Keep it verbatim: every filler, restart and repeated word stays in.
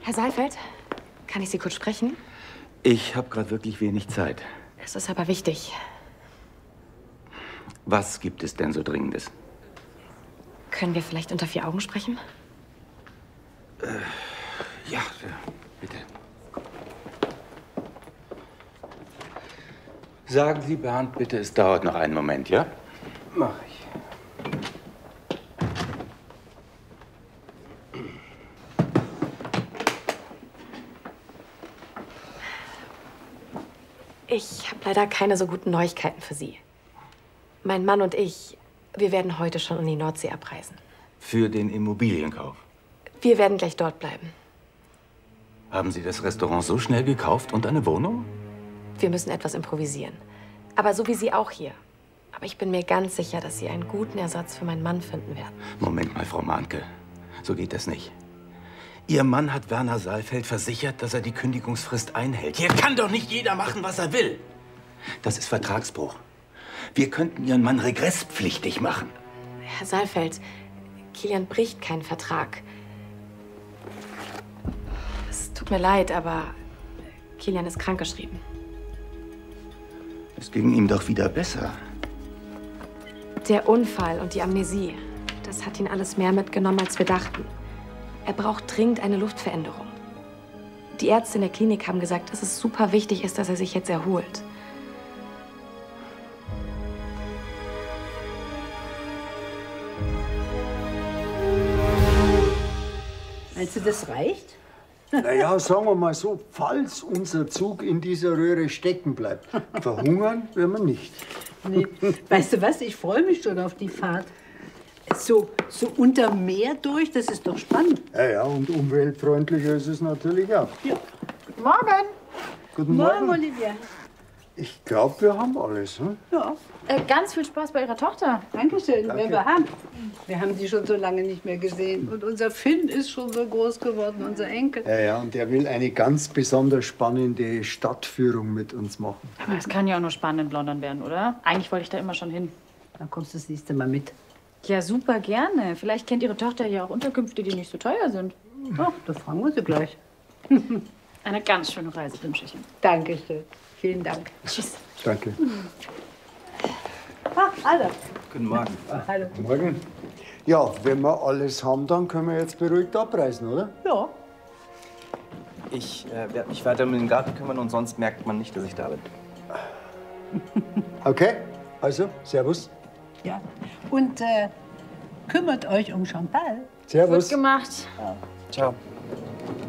Herr Saalfeld, kann ich Sie kurz sprechen? Ich habe gerade wirklich wenig Zeit. Es ist aber wichtig. Was gibt es denn so Dringendes? Können wir vielleicht unter vier Augen sprechen? Äh, ja, bitte. Sagen Sie Bernd bitte, es dauert noch einen Moment, ja? Mach ich. Ich habe leider keine so guten Neuigkeiten für Sie. Mein Mann und ich, wir werden heute schon in die Nordsee abreisen. Für den Immobilienkauf. Wir werden gleich dort bleiben. Haben Sie das Restaurant so schnell gekauft und eine Wohnung? Wir müssen etwas improvisieren. Aber so wie Sie auch hier. Aber ich bin mir ganz sicher, dass Sie einen guten Ersatz für meinen Mann finden werden. Moment mal, Frau Mahnke. So geht das nicht. Ihr Mann hat Werner Saalfeld versichert, dass er die Kündigungsfrist einhält. Hier kann doch nicht jeder machen, was er will. Das ist Vertragsbruch. Wir könnten Ihren Mann regresspflichtig machen. Herr Saalfeld, Kilian bricht keinen Vertrag. Es tut mir leid, aber Kilian ist krankgeschrieben. Es ging ihm doch wieder besser. Der Unfall und die Amnesie, das hat ihn alles mehr mitgenommen, als wir dachten. Er braucht dringend eine Luftveränderung. Die Ärzte in der Klinik haben gesagt, dass es super wichtig ist, dass er sich jetzt erholt. Meinst du, das reicht? Naja, sagen wir mal so, falls unser Zug in dieser Röhre stecken bleibt, verhungern werden wir nicht. Nee. Weißt du was, ich freue mich schon auf die Fahrt. So, so unter Meer durch, das ist doch spannend. Ja, ja, und umweltfreundlicher ist es natürlich auch. Ja. Guten Morgen. Guten Morgen. Morgen, Olivia. Ich glaube, wir haben alles. Hm? Ja. Äh, ganz viel Spaß bei Ihrer Tochter. Dankeschön, Danke. wenn wir haben. Wir haben die schon so lange nicht mehr gesehen. Und unser Finn ist schon so groß geworden, unser Enkel. Ja, ja, und er will eine ganz besonders spannende Stadtführung mit uns machen. Aber es kann ja auch nur spannend in London werden, oder? Eigentlich wollte ich da immer schon hin. Dann kommst du das nächste Mal mit. Ja, super gerne. Vielleicht kennt Ihre Tochter ja auch Unterkünfte, die nicht so teuer sind. Ach, da fragen wir sie gleich. Eine ganz schöne Reise wünsche ich Ihnen. Dankeschön. Vielen Dank. Tschüss. Danke. Ah, hallo. Guten Morgen. Hallo. Morgen. Ja, wenn wir alles haben, dann können wir jetzt beruhigt abreisen, oder? Ja. Ich äh, werde mich weiter um den Garten kümmern und sonst merkt man nicht, dass ich da bin. Okay, also, Servus. Ja. Und äh, kümmert euch um Chantal. Servus. Gut gemacht. Ciao.